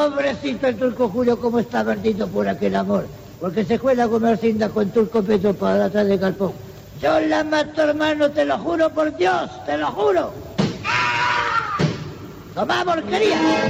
Pobrecito el turco Julio, cómo está perdido por aquel amor. Porque se fue a comer cinta con turco Pedro para atrás de galpón. Yo la mato, hermano, te lo juro por Dios, te lo juro. ¡Toma, porquería!